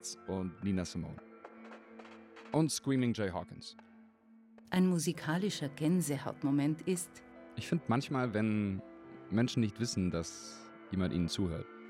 und Nina Simone. Und Screaming Jay Hawkins. Ein musikalischer Gänsehautmoment ist: Ich finde manchmal, wenn Menschen nicht wissen, dass jemand ihnen zuhört.